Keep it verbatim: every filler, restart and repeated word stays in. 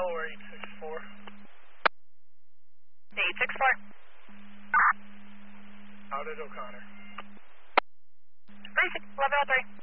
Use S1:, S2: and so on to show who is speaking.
S1: Delaware eight six four.
S2: eight six four.
S1: Out at O'Connor.
S2: Briefing, eleven oh three.